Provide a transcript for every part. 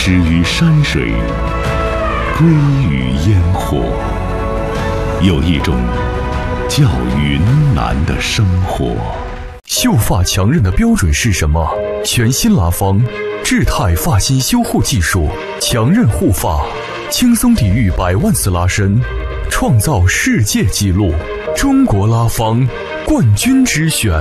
始于山水，归于烟火。有一种叫云南的生活。 秀发强韧的标准是什么？全新拉芳智泰发型修护技术，强韧护发，轻松抵御100万次拉伸，创造世界纪录。中国拉芳冠军之选。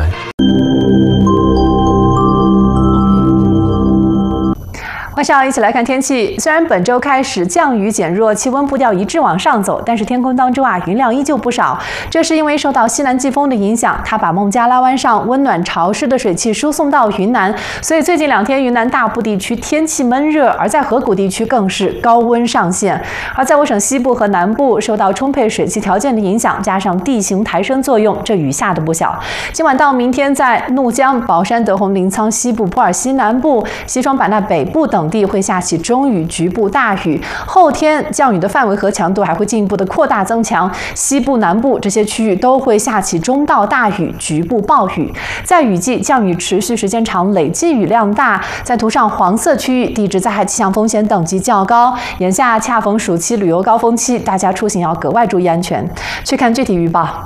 晚上一起来看天气。虽然本周开始降雨减弱，气温步调一致往上走，但是天空当中云量依旧不少。这是因为受到西南季风的影响，它把孟加拉湾上温暖潮湿的水汽输送到云南，所以最近2天云南大部地区天气闷热，而在河谷地区更是高温上限。而在我省西部和南部，受到充沛水汽条件的影响，加上地形抬升作用，这雨下的不小。今晚到明天，在怒江、保山、德宏、临沧西部、普洱西南部、西双版纳北部等地会下起中雨，局部大雨。后天降雨的范围和强度还会进一步的扩大增强，西部、南部这些区域都会下起中到大雨，局部暴雨。在雨季降雨持续时间长，累计雨量大，在图上黄色区域地质灾害气象风险等级较高。眼下恰逢暑期旅游高峰期，大家出行要格外注意安全。去看具体预报。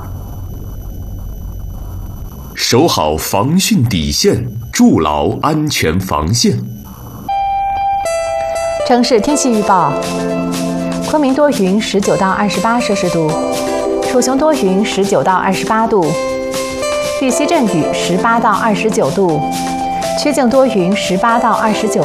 守好防汛底线，筑牢安全防线。 城市天气预报：昆明多云，19到28摄氏度；楚雄多云，19到28度；玉溪阵雨，18到29度；曲靖多云，18到29度。